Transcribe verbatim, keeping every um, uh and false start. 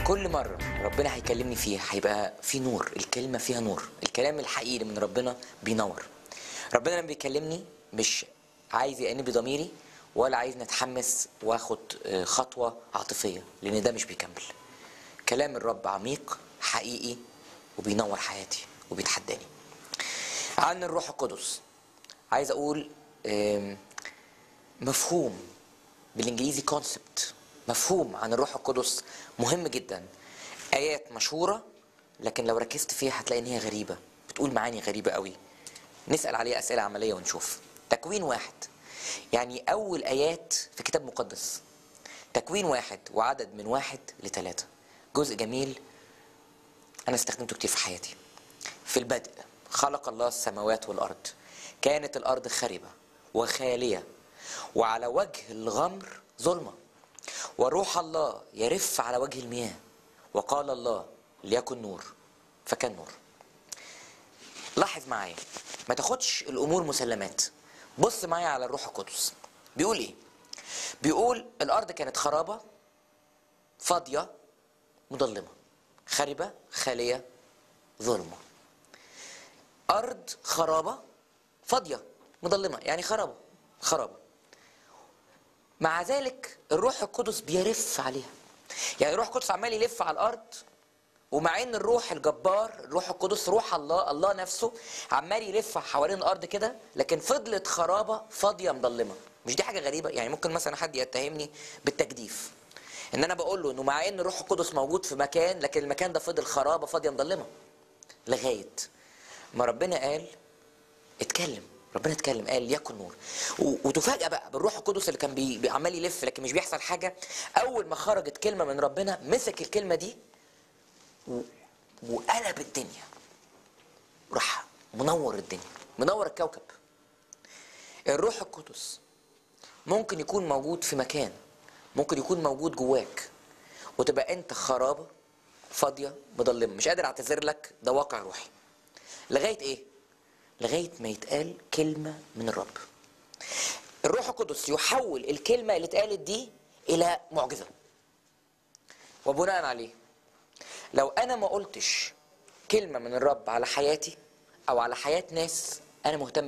كل مرة ربنا هيكلمني فيها هيبقى في نور، الكلمة فيها نور، الكلام الحقيقي من ربنا بينور. ربنا لما بيكلمني مش عايز يأنب ضميري ولا عايز نتحمس واخد خطوة عاطفية، لأن ده مش بيكمل. كلام الرب عميق حقيقي وبينور حياتي وبيتحداني. عن الروح القدس عايز أقول مفهوم بالإنجليزي كونسبت، مفهوم عن الروح القدس مهم جدا. آيات مشهورة لكن لو ركزت فيها هتلاقي إن هي غريبة، بتقول معاني غريبة قوي. نسأل عليها أسئلة عملية ونشوف. تكوين واحد يعني أول آيات في كتاب مقدس، تكوين واحد وعدد من واحد لثلاثة، جزء جميل أنا استخدمته كتير في حياتي. في البدء خلق الله السماوات والأرض، كانت الأرض خربة وخالية وعلى وجه الغمر ظلمة، وروح الله يرف على وجه المياه، وقال الله ليكن نور فكان نور. لاحظ معايا، ما تاخدش الأمور مسلمات، بص معايا على الروح القدس. بيقول إيه؟ بيقول الأرض كانت خرابة فاضية مظلمة، خربة خالية ظلمة. أرض خرابة فاضية مظلمة، يعني خرابة خرابة. مع ذلك الروح القدس بيرف عليها، يعني الروح القدس عمال يلف على الأرض، ومع ان الروح الجبار الروح القدس روح الله الله نفسه عمال يلف حوالين الارض كده، لكن فضلت خرابه فاضيه مظلمه. مش دي حاجه غريبه؟ يعني ممكن مثلا حد يتهمني بالتجديف، ان انا بقول له انه مع ان الروح القدس موجود في مكان لكن المكان ده فضل خرابه فاضيه مظلمه، لغايه ما ربنا قال اتكلم. ربنا اتكلم قال يكن نور، وتفاجأ بقى بالروح القدس اللي كان بي عمال يلف لكن مش بيحصل حاجه. اول ما خرجت كلمه من ربنا مسك الكلمه دي وقلب الدنيا، راح منور الدنيا، منور الكوكب. الروح القدس ممكن يكون موجود في مكان، ممكن يكون موجود جواك وتبقى انت خرابه فاضيه مظلمه. مش قادر اعتذر لك، ده واقع روحي. لغايه ايه؟ لغايه ما يتقال كلمه من الرب. الروح القدس يحول الكلمه اللي اتقالت دي الى معجزه، وبناء عليه لو انا ما قلتش كلمة من الرب على حياتي او على حياة ناس انا مهتم